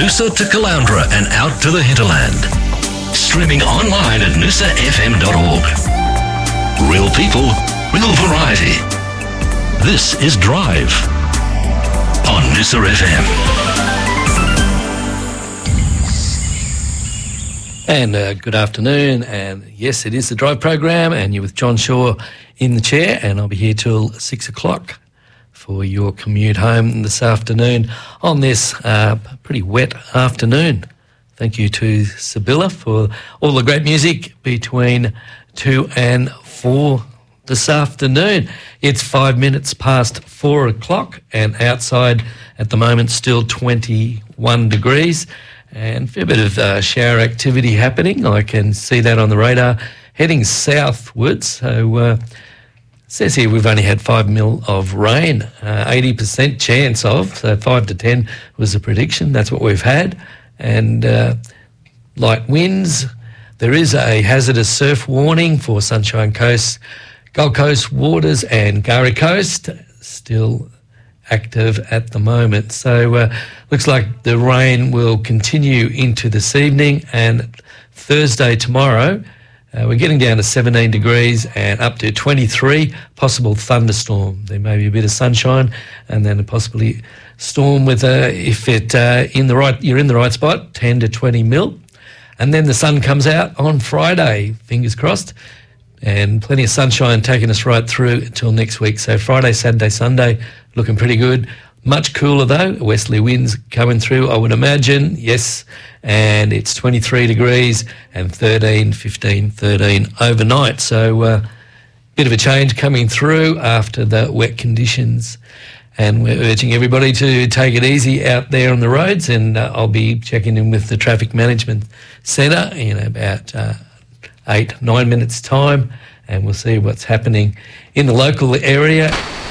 Noosa to Caloundra and out to the hinterland. Streaming online at noosafm.org. Real people, real variety. This is Drive on Noosa FM. And good afternoon, and yes, it is the Drive program, and you're with John Shaw in the chair, and I'll be here till 6 o'clock for your commute home this afternoon on this pretty wet afternoon. Thank you to Sibylla for all the great music between 2 and 4 this afternoon. It's 5 minutes past 4 o'clock, and outside at the moment still 21 degrees. And a fair bit of shower activity happening. I can see that on the radar heading southwards. So says here we've only had 5 mil of rain, 80% chance of, so 5 to 10 was the prediction. That's what we've had. And light winds. There is a hazardous surf warning for Sunshine Coast, Gold Coast waters and Gari Coast, still active at the moment. So looks like the rain will continue into this evening, and Thursday tomorrow we're getting down to 17 degrees and up to 23, possible thunderstorm. There may be a bit of sunshine and then a possibly storm with if it you're in the right spot, 10 to 20 mil. And then the sun comes out on Friday, fingers crossed, and plenty of sunshine taking us right through until next week. So Friday, Saturday, Sunday, looking pretty good. Much cooler though, westerly winds coming through, I would imagine, yes, and it's 23 degrees and 13 overnight. So bit of a change coming through after the wet conditions, and we're urging everybody to take it easy out there on the roads, and I'll be checking in with the Traffic Management Centre in about 8-9 minutes time, and we'll see what's happening in the local area.